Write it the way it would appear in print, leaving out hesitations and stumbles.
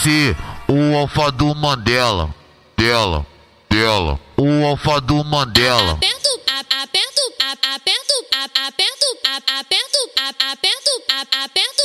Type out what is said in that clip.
ser o alfa do Mandela. Dela. O alfa do Mandela. Aperto, aperto, aperto, aperto, aperto, aperto, aperto, aperto.